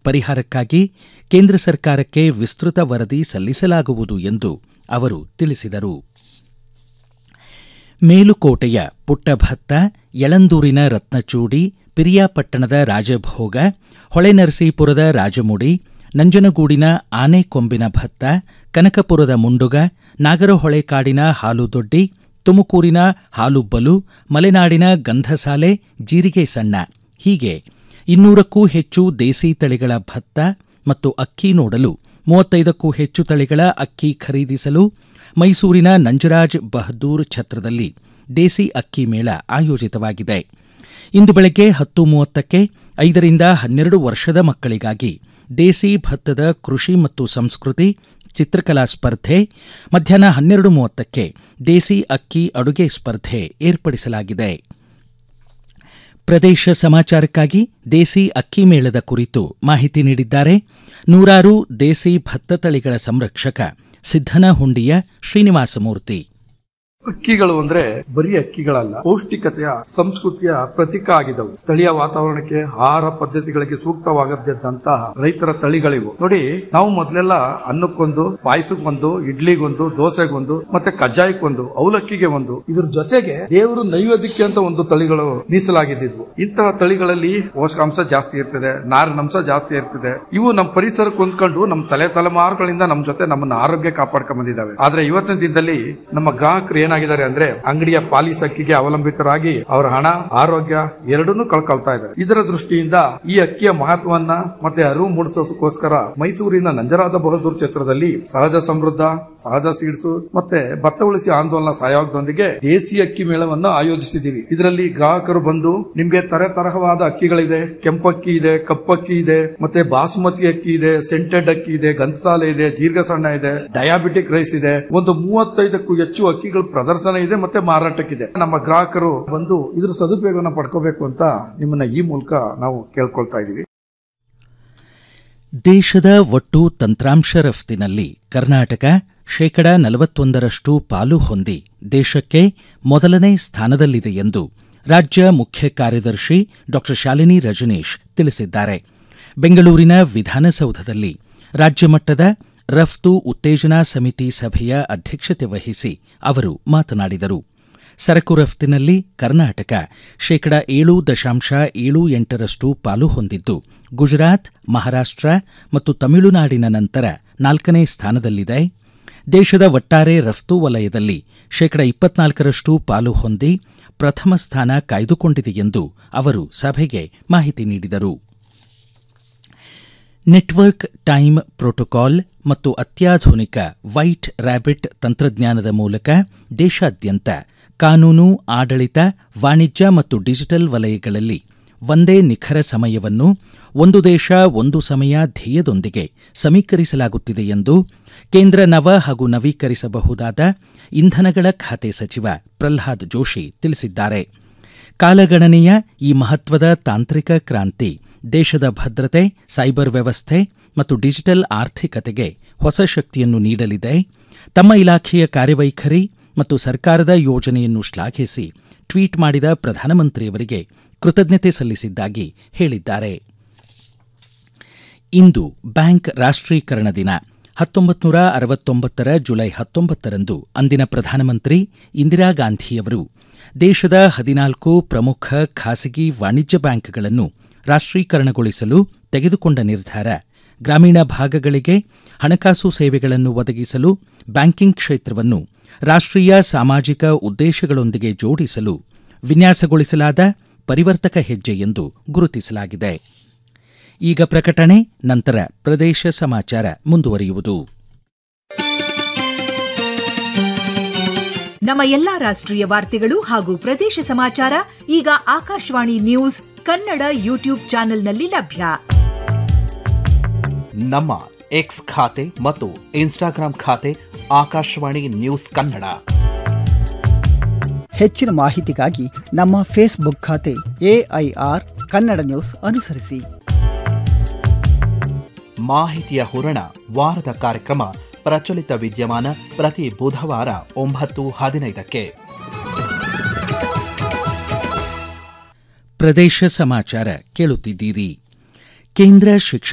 ಪರಿಹಾರಕ್ಕಾಗಿ ಕೇಂದ್ರ ಸರ್ಕಾರಕ್ಕೆ ವಿಸ್ತೃತ ವರದಿ ಸಲ್ಲಿಸಲಾಗುವುದು ಎಂದು ಅವರು ತಿಳಿಸಿದರು. ಮೇಲುಕೋಟೆಯ ಪುಟ್ಟಭತ್ತ, ಯಳಂದೂರಿನ ರತ್ನಚೂಡಿ, ಪಿರಿಯಾಪಟ್ಟಣದ ರಾಜಭೋಗ, ಹೊಳೆನರಸೀಪುರದ ರಾಜಮುಡಿ, ನಂಜನಗೂಡಿನ ಆನೆಕೊಂಬಿನ ಭತ್ತ, ಕನಕಪುರದ ಮುಂಡುಗ, ನಾಗರಹೊಳೆಕಾಡಿನ ಹಾಲುದೊಡ್ಡಿ, ತುಮಕೂರಿನ ಹಾಲುಬ್ಬಲು, ಮಲೆನಾಡಿನ ಗಂಧಸಾಲೆ, ಜೀರಿಗೆ ಸಣ್ಣ ಹೀಗೆ 200ಕ್ಕೂ ಹೆಚ್ಚು ದೇಸಿ ತಳಿಗಳ ಭತ್ತ ಮತ್ತು ಅಕ್ಕಿ ನೋಡಲು 35ಕ್ಕೂ ಹೆಚ್ಚು ತಳಿಗಳ ಅಕ್ಕಿ ಖರೀದಿಸಲು ಮೈಸೂರಿನ ನಂಜರಾಜ್ ಬಹದ್ದೂರ್ ಛತ್ರದಲ್ಲಿ ದೇಸಿ ಅಕ್ಕಿ ಮೇಳ ಆಯೋಜಿತವಾಗಿದೆ. ಇಂದು ಬೆಳಗ್ಗೆ 10:30ಕ್ಕೆ 5ರಿಂದ 12 ವರ್ಷದ ಮಕ್ಕಳಿಗಾಗಿ ದೇಸಿ ಭತ್ತದ ಕೃಷಿ ಮತ್ತು ಸಂಸ್ಕೃತಿ ಚಿತ್ರಕಲಾ ಸ್ಪರ್ಧೆ, ಮಧ್ಯಾಹ್ನ 12:30ಕ್ಕೆ ದೇಸಿ ಅಕ್ಕಿ ಅಡುಗೆ ಸ್ಪರ್ಧೆ ಏರ್ಪಡಿಸಲಾಗಿದೆ. ಪ್ರದೇಶ ಸಮಾಚಾರಕ್ಕಾಗಿ ದೇಸಿ ಅಕ್ಕಿ ಮೇಳದ ಕುರಿತು ಮಾಹಿತಿ ನೀಡಿದ್ದಾರೆ ನೂರಾರು ದೇಸಿ ಭತ್ತ ತಳಿಗಳ ಸಂರಕ್ಷಕ ಸಿದ್ದನಹುಂಡಿಯ ಶ್ರೀನಿವಾಸಮೂರ್ತಿ. ಅಕ್ಕಿಗಳು ಅಂದ್ರೆ ಬರೀ ಅಕ್ಕಿಗಳಲ್ಲ, ಪೌಷ್ಟಿಕತೆಯ ಸಂಸ್ಕೃತಿಯ ಪ್ರತೀಕ ಆಗಿದವು. ಸ್ಥಳೀಯ ವಾತಾವರಣಕ್ಕೆ, ಆಹಾರ ಪದ್ಧತಿಗಳಿಗೆ ಸೂಕ್ತವಾಗದಂತಹ ರೈತರ ತಳಿಗಳಿವು. ನೋಡಿ, ನಾವು ಮೊದಲೆಲ್ಲ ಅನ್ನಕ್ಕೊಂದು, ಪಾಯಸಕ್ಕೊಂದು, ಇಡ್ಲಿಗೊಂದು, ದೋಸೆಗೊಂದು, ಮತ್ತೆ ಕಜ್ಜಾಯಕ್ಕೊಂದು, ಅವಲಕ್ಕಿಗೆ ಒಂದು, ಇದ್ರ ಜೊತೆಗೆ ದೇವರು ನೈವೇದ್ಯಕ್ಕೆ ಅಂತ ಒಂದು ತಳಿಗಳು ಮೀಸಲಾಗಿದ್ವು. ಇಂತಹ ತಳಿಗಳಲ್ಲಿ ಪೋಷಕಾಂಶ ಜಾಸ್ತಿ ಇರ್ತದೆ, ನಾರಿನಂಶ ಜಾಸ್ತಿ ಇರ್ತದೆ. ಇವು ನಮ್ಮ ಪರಿಸರಕ್ಕೆ ಹೊಂದ್ಕೊಂಡು ನಮ್ಮ ತಲೆಮಾರುಗಳಿಂದ ನಮ್ಮ ಜೊತೆ ನಮ್ಮನ್ನ ಆರೋಗ್ಯ ಕಾಪಾಡ್ಕೊಂಡ್ ಬಂದಿದ್ದಾವೆ. ಆದ್ರೆ ಇವತ್ತಿನ ದಿನದಲ್ಲಿ ನಮ್ಮ ಗ್ರಾಹಕರು ಏನಾಗಿದ್ದಾರೆ ಅಂದ್ರೆ ಅಂಗಡಿಯ ಪಾಲಿಸ್ ಅಕ್ಕಿಗೆ ಅವಲಂಬಿತರಾಗಿ ಅವರ ಹಣ, ಆರೋಗ್ಯ ಎರಡನ್ನೂ ಕಳ್ಕೊಳ್ತಾ ಇದ್ದಾರೆ. ಇದರ ದೃಷ್ಟಿಯಿಂದ ಈ ಅಕ್ಕಿಯ ಮಹತ್ವವನ್ನ ಮತ್ತೆ ಅರಿವು ಮೂಡಿಸೋದಕ್ಕೋಸ್ಕರ ಮೈಸೂರಿನ ನಂಜರಾದ ಬಹದ್ದೂರ್ ಛತ್ರದಲ್ಲಿ ಸಹಜ ಸಮೃದ್ಧ, ಸಹಜ ಸೀಡ್ಸು ಮತ್ತೆ ಭತ್ತ ಉಳಿಸಿ ಆಂದೋಲನ ಸಹಯೋಗದೊಂದಿಗೆ ದೇಸಿ ಅಕ್ಕಿ ಮೇಳವನ್ನು ಆಯೋಜಿಸಿದ್ದೀವಿ. ಇದರಲ್ಲಿ ಗ್ರಾಹಕರು ಬಂದು ನಿಮ್ಗೆ ತರತರವಾದ ಅಕ್ಕಿಗಳಿದೆ, ಕೆಂಪಕ್ಕಿ ಇದೆ, ಕಪ್ಪಕ್ಕಿ ಇದೆ, ಮತ್ತೆ ಬಾಸುಮತಿ ಅಕ್ಕಿ ಇದೆ, ಸೆಂಟೆಡ್ ಅಕ್ಕಿ ಇದೆ, ಗಂಧಸಾಲೆ ಇದೆ, ಜೀರಿಗೆ ಸಣ್ಣ ಇದೆ, ಡಯಾಬಿಟಿಕ್ ರೈಸ್ ಇದೆ, ಒಂದು 35ಕ್ಕೂ ಹೆಚ್ಚು ಅಕ್ಕಿಗಳು ಪ್ರದರ್ಶನ ಇದೆ ಮತ್ತೆ ಮಾರಾಟಕ್ಕಿದೆ. ನಮ್ಮ ಗ್ರಾಹಕರು ಬಂದು ಇದ್ರ ಸದುಪಯೋಗವನ್ನು ಪಡ್ಕೋಬೇಕು ಅಂತ ನಿಮ್ಮನ್ನ ಈ ಮೂಲಕ ನಾವು ಕೇಳ್ಕೊಳ್ತಾ ಇದ್ದೀವಿ. ದೇಶದ ಒಟ್ಟು ತಂತ್ರಾಂಶ ರಫ್ತಿನಲ್ಲಿ ಕರ್ನಾಟಕ 41% ಪಾಲು ಹೊಂದಿ ದೇಶಕ್ಕೆ ಮೊದಲನೇ ಸ್ಥಾನದಲ್ಲಿದೆ ಎಂದು ರಾಜ್ಯ ಮುಖ್ಯ ಕಾರ್ಯದರ್ಶಿ ಡಾ ಶಾಲಿನಿ ರಜನೀಶ್ ತಿಳಿಸಿದ್ದಾರೆ. ಬೆಂಗಳೂರಿನ ವಿಧಾನಸೌಧದಲ್ಲಿ ರಾಜ್ಯ ಮಟ್ಟದ ರಫ್ತು ಉತ್ತೇಜನಾ ಸಮಿತಿ ಸಭೆಯ ಅಧ್ಯಕ್ಷತೆ ವಹಿಸಿ ಅವರು ಮಾತನಾಡಿದರು. ಸರಕು ರಫ್ತಿನಲ್ಲಿ ಕರ್ನಾಟಕ 7.78% ಪಾಲು ಹೊಂದಿದ್ದು ಗುಜರಾತ್, ಮಹಾರಾಷ್ಟ್ರ ಮತ್ತು ತಮಿಳುನಾಡಿನ ನಂತರ 4ನೇ ಸ್ಥಾನದಲ್ಲಿದೆ. ದೇಶದ ಒಟ್ಟಾರೆ ರಫ್ತು ವಲಯದಲ್ಲಿ 24% ಪಾಲು ಹೊಂದಿ ಪ್ರಥಮ ಸ್ಥಾನ ಕಾಯ್ದುಕೊಂಡಿದೆ ಎಂದು ಅವರು ಸಭೆಗೆ ಮಾಹಿತಿ ನೀಡಿದರು. ನೆಟ್ವರ್ಕ್ ಟೈಮ್ ಪ್ರೋಟೋಕಾಲ್ ಮತ್ತು ಅತ್ಯಾಧುನಿಕ ವೈಟ್ ರ್ಯಾಬಿಟ್ ತಂತ್ರಜ್ಞಾನದ ಮೂಲಕ ದೇಶಾದ್ಯಂತ ಕಾನೂನು, ಆಡಳಿತ, ವಾಣಿಜ್ಯ ಮತ್ತು ಡಿಜಿಟಲ್ ವಲಯಗಳಲ್ಲಿ ಒಂದೇ ನಿಖರ ಸಮಯವನ್ನು ಒಂದು ದೇಶ ಒಂದು ಸಮಯ ಧ್ಯೇಯದೊಂದಿಗೆ ಸಮೀಕರಿಸಲಾಗುತ್ತಿದೆ ಎಂದು ಕೇಂದ್ರ ನವ ಹಾಗೂ ನವೀಕರಿಸಬಹುದಾದ ಇಂಧನಗಳ ಖಾತೆ ಸಚಿವ ಪ್ರಲ್ಹಾದ್ ಜೋಶಿ ತಿಳಿಸಿದ್ದಾರೆ. ಕಾಲಗಣನೆಯ ಈ ಮಹತ್ವದ ತಾಂತ್ರಿಕ ಕ್ರಾಂತಿ ದೇಶದ ಭದ್ರತೆ, ಸೈಬರ್ ವ್ಯವಸ್ಥೆ ಮತ್ತು ಡಿಜಿಟಲ್ ಆರ್ಥಿಕತೆಗೆ ಹೊಸ ಶಕ್ತಿಯನ್ನು ನೀಡಲಿದೆ. ತಮ್ಮ ಇಲಾಖೆಯ ಕಾರ್ಯವೈಖರಿ ಮತ್ತು ಸರ್ಕಾರದ ಯೋಜನೆಯನ್ನು ಶ್ಲಾಘಿಸಿ ಟ್ವೀಟ್ ಮಾಡಿದ ಪ್ರಧಾನಮಂತ್ರಿಯವರಿಗೆ ಕೃತಜ್ಞತೆ ಸಲ್ಲಿಸಿದ್ದಾಗಿ ಹೇಳಿದ್ದಾರೆ. ಇಂದು ಬ್ಯಾಂಕ್ ರಾಷ್ಟ್ರೀಕರಣ ದಿನ. 1969 ಜುಲೈ 19ರಂದು ಅಂದಿನ ಪ್ರಧಾನಮಂತ್ರಿ ಇಂದಿರಾ ಗಾಂಧಿಯವರು ದೇಶದ 14 ಪ್ರಮುಖ ಖಾಸಗಿ ವಾಣಿಜ್ಯ ಬ್ಯಾಂಕ್ಗಳನ್ನು ರಾಷ್ಟ್ರೀಕರಣಗೊಳಿಸಲು ತೆಗೆದುಕೊಂಡ ನಿರ್ಧಾರ ಗ್ರಾಮೀಣ ಭಾಗಗಳಿಗೆ ಹಣಕಾಸು ಸೇವೆಗಳನ್ನು ಒದಗಿಸಲು, ಬ್ಯಾಂಕಿಂಗ್ ಕ್ಷೇತ್ರವನ್ನು ರಾಷ್ಟ್ರೀಯ ಸಾಮಾಜಿಕ ಉದ್ದೇಶಗಳೊಂದಿಗೆ ಜೋಡಿಸಲು ವಿನ್ಯಾಸಗೊಳಿಸಲಾದ ಪರಿವರ್ತಕ ಹೆಜ್ಜೆ ಎಂದು ಗುರುತಿಸಲಾಗಿದೆ. ಈಗ ಪ್ರಕಟಣೆ, ನಂತರ ಪ್ರದೇಶ ಸಮಾಚಾರ ಮುಂದುವರಿಯುವುದು. ನಮ್ಮ ಎಲ್ಲಾ ರಾಷ್ಟ್ರೀಯ ವಾರ್ತೆಗಳು ಹಾಗೂ ಪ್ರದೇಶ ಸಮಾಚಾರ ಈಗ ಆಕಾಶವಾಣಿ ನ್ಯೂಸ್ ಕನ್ನಡ ಯೂಟ್ಯೂಬ್ ಚಾನೆಲ್ನಲ್ಲಿ ಲಭ್ಯ. ನಮ್ಮ ಎಕ್ಸ್ ಖಾತೆ ಮತ್ತು ಇನ್ಸ್ಟಾಗ್ರಾಂ ಖಾತೆ ಆಕಾಶವಾಣಿ ನ್ಯೂಸ್ ಕನ್ನಡ. ಹೆಚ್ಚಿನ ಮಾಹಿತಿಗಾಗಿ ನಮ್ಮ ಫೇಸ್ಬುಕ್ ಖಾತೆ AIR ಕನ್ನಡ ನ್ಯೂಸ್ ಅನುಸರಿಸಿ. ಮಾಹಿತಿಯ ಹೂರಣ ವಾರದ ಕಾರ್ಯಕ್ರಮ ಪ್ರಚಲಿತ ವಿದ್ಯಮಾನ ಪ್ರತಿ ಬುಧವಾರ 9:15ಕ್ಕೆ. ಪ್ರದೇಶ ಸಮಾಚಾರ ಕೇಳುತ್ತಿದ್ದೀರಿ. ಕೇಂದ್ರ ಶಿಕ್ಷಣ